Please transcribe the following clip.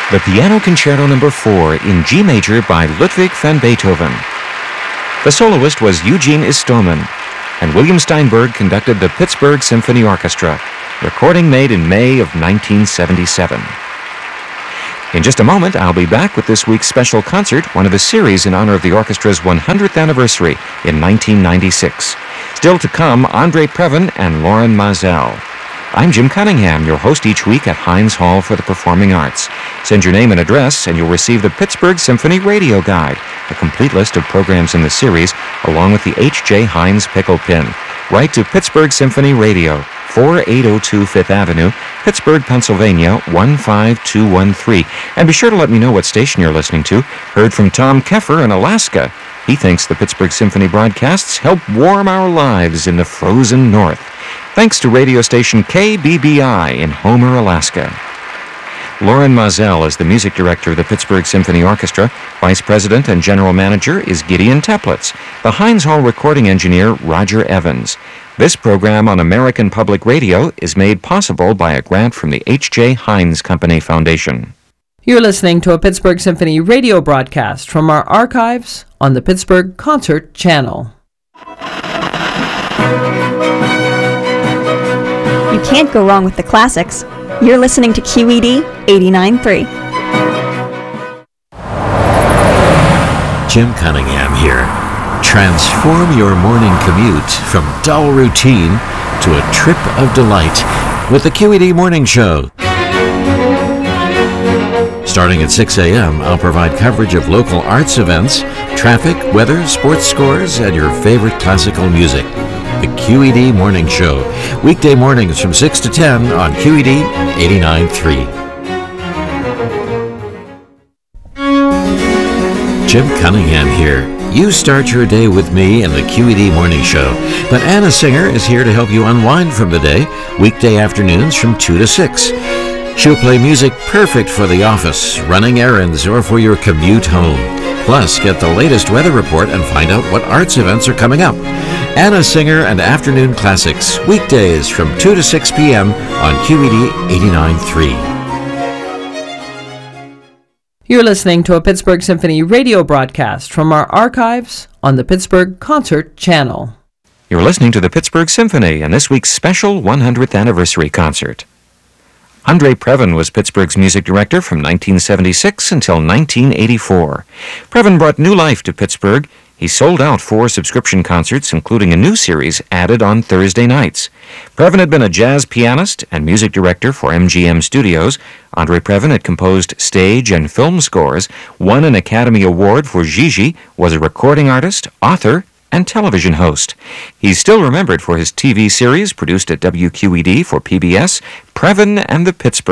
The Piano Concerto No. 4 in G major by Ludwig van Beethoven. The soloist was Eugene Istomin, and William Steinberg conducted the Pittsburgh Symphony Orchestra, recording made in May of 1977. In just a moment, I'll be back with this week's special concert, one of a series in honor of the orchestra's 100th anniversary in 1996. Still to come, Andre Previn and Loren Mazel. I'm Jim Cunningham, your host each week at Heinz Hall for the Performing Arts. Send your name and address, and you'll receive the Pittsburgh Symphony Radio Guide, a complete list of programs in the series, along with the H.J. Heinz Pickle Pin. Write to Pittsburgh Symphony Radio, 4802 Fifth Avenue, Pittsburgh, Pennsylvania, 15213. And be sure to let me know what station you're listening to. Heard from Tom Keffer in Alaska. He thinks the Pittsburgh Symphony broadcasts help warm our lives in the frozen north. Thanks to radio station KBBI in Homer, Alaska. Loren Mazel is the music director of the Pittsburgh Symphony Orchestra. Vice president and general manager is Gideon Teplitz. The Heinz Hall recording engineer, Roger Evans. This program on American Public Radio is made possible by a grant from the H.J. Heinz Company Foundation. You're listening to a Pittsburgh Symphony radio broadcast from our archives on the Pittsburgh Concert Channel. You can't go wrong with the classics. You're listening to QED 89.3. Jim Cunningham here. Transform your morning commute from dull routine to a trip of delight with the QED Morning Show. Starting at 6 a.m., I'll provide coverage of local arts events, traffic, weather, sports scores, and your favorite classical music. The QED Morning Show, weekday mornings from 6 to 10 on QED 89.3. Jim Cunningham here. You start your day with me in the QED Morning Show, but Anna Singer is here to help you unwind from the day, weekday afternoons from 2 to 6. She'll play music perfect for the office, running errands, or for your commute home. Plus, get the latest weather report and find out what arts events are coming up. Anna Singer and Afternoon Classics, weekdays from 2 to 6 p.m. on QED 89.3. You're listening to a Pittsburgh Symphony radio broadcast from our archives on the Pittsburgh Concert Channel. You're listening to the Pittsburgh Symphony and this week's special 100th anniversary concert. Andre Previn was Pittsburgh's music director from 1976 until 1984. Previn brought new life to Pittsburgh. He sold out 4 subscription concerts, including a new series added on Thursday nights. Previn had been a jazz pianist and music director for MGM Studios. Andre Previn had composed stage and film scores, won an Academy Award for Gigi, was a recording artist, author, and television host. He's still remembered for his TV series produced at WQED for PBS, Previn and the Pittsburgh